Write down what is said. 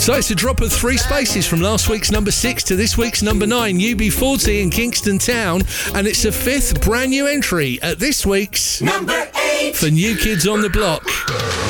So it's a drop of 3 spaces from last week's number 6 to this week's number 9, UB40 in Kingston Town, and it's a 5th brand new entry at this week's number 8 for New Kids on the Block.